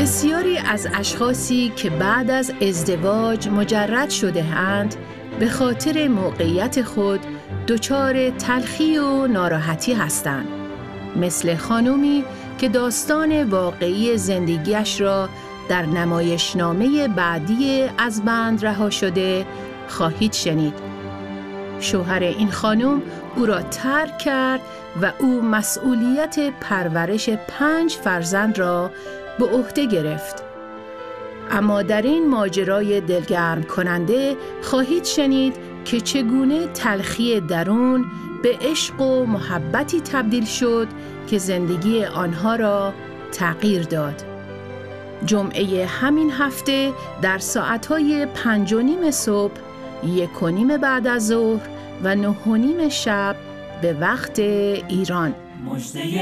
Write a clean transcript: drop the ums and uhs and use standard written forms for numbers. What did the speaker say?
بسیاری از اشخاصی که بعد از ازدواج مجرد شده اند به خاطر موقعیت خود دچار تلخی و ناراحتی هستند. مثل خانومی که داستان واقعی زندگیش را در نمایشنامه بعدی از بند رها شده خواهید شنید. شوهر این خانم او را ترک کرد و او مسئولیت پرورش 5 فرزند را به عهده گرفت. اما در این ماجرای دلگرم کننده خواهید شنید که چگونه تلخی درون به عشق و محبتی تبدیل شد که زندگی آنها را تغییر داد. جمعه همین هفته در ساعتهای 5:30 صبح، 1:30 بعد از ظهر و 9:30 شب به وقت ایران.